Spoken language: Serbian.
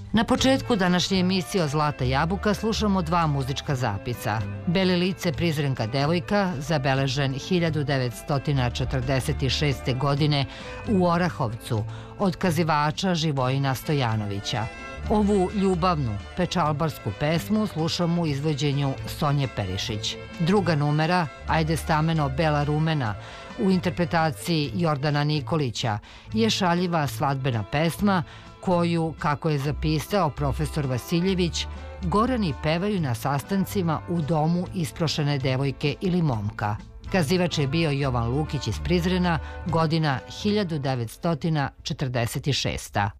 Na početku današnje emisije o Zlata jabuka slušamo dva muzička zapisa. Beli lice Prizrenka devojka, zabeležen 1946. godine u Orahovcu od kazivača Živojina Stojanovića. Ovu ljubavnu pečalbarsku pesmu slušamo u izvođenju Sonje Perišić. Druga numera, Ajde stameno Bela rumena, u interpretaciji Jordana Nikolića, je šaljiva svadbena pesma koju, kako je zapisao profesor Vasiljević, Gorani pevaju na sastancima u domu isprošene devojke ili momka. Kazivač je bio Jovan Lukić iz Prizrena, godina 1946.